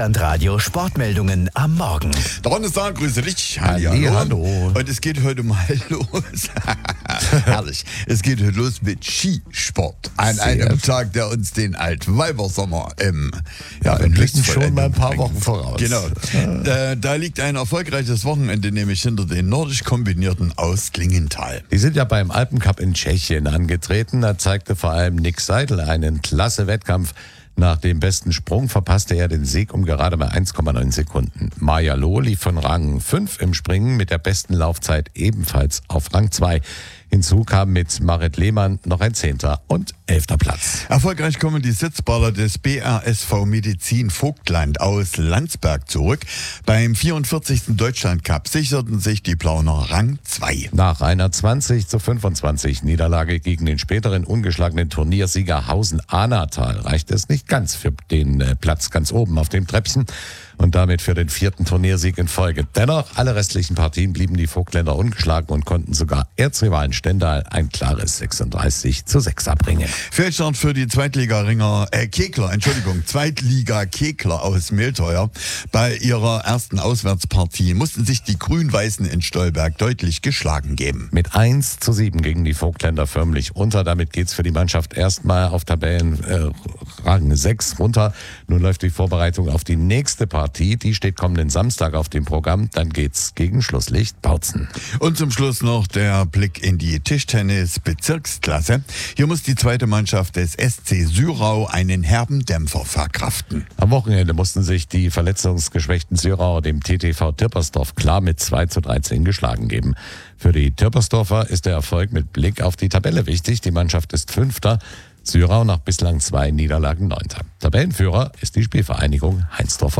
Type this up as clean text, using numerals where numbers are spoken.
Radio Sportmeldungen am Morgen. Donnerstag, grüße dich. Hallo. Und es geht heute mal los. Herrlich. Es geht heute los mit Skisport. An einem Tag, der uns den Altweibersommer wir blicken schon mal ein paar Wochen voraus. Genau. Da liegt ein erfolgreiches Wochenende nämlich hinter den nordisch kombinierten aus Klingenthal. Die sind ja beim Alpencup in Tschechien angetreten. Da zeigte vor allem Nick Seidel einen klasse Wettkampf. Nach dem besten Sprung verpasste er den Sieg um gerade mal 1,9 Sekunden. Maja Loh lief von Rang 5 im Springen mit der besten Laufzeit ebenfalls auf Rang 2. Hinzu kam mit Marit Lehmann noch ein 10. und 11. Platz. Erfolgreich kommen die Sitzballer des BASV Medizin Vogtland aus Landsberg zurück. Beim 44. Deutschlandcup sicherten sich die Plauner Rang 2. Nach einer 20:25 Niederlage gegen den späteren ungeschlagenen Turniersieger Hausen-Ahnatal reichte es nicht ganz für den Platz ganz oben auf dem Treppchen und damit für den 4. Turniersieg in Folge. Dennoch, alle restlichen Partien blieben die Vogtländer ungeschlagen und konnten sogar Erzrivalen Stendal ein klares 36:6 erbringen. Fehlstart für die Zweitliga-Kegler aus Mehlteuer. Bei ihrer ersten Auswärtspartie mussten sich die Grün-Weißen in Stolberg deutlich geschlagen geben. Mit 1:7 gingen die Vogtländer förmlich unter. Damit geht's für die Mannschaft erstmal auf Tabellenrang 6 runter. Nun läuft die Vorbereitung auf die nächste Partie. Die steht kommenden Samstag auf dem Programm. Dann geht's gegen Schlusslicht Bautzen. Und zum Schluss noch der Blick in die Tischtennis-Bezirksklasse. Hier muss die zweite Mannschaft des SC Syrau einen herben Dämpfer verkraften. Am Wochenende mussten sich die verletzungsgeschwächten Syrauer dem TTV Tirpersdorf klar mit 2:13 geschlagen geben. Für die Tirpersdorfer ist der Erfolg mit Blick auf die Tabelle wichtig. Die Mannschaft ist 5. Syrau nach bislang 2 Niederlagen 9. Tabellenführer ist die Spielvereinigung Heinsdorfer